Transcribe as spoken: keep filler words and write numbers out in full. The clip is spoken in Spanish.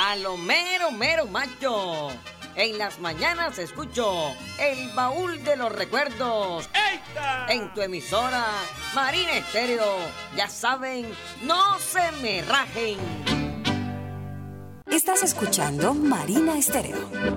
a lo mero, mero macho. En las mañanas escucho el baúl de los recuerdos. ¡Eita! En tu emisora, Marina Estéreo. Ya saben, no se me rajen. Estás escuchando Marina Estéreo.